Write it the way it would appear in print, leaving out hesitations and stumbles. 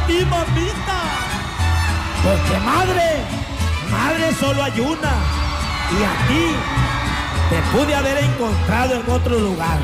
ti, mamita. Porque madre solo hay una. Y a ti te pude haber encontrado en otro lugar.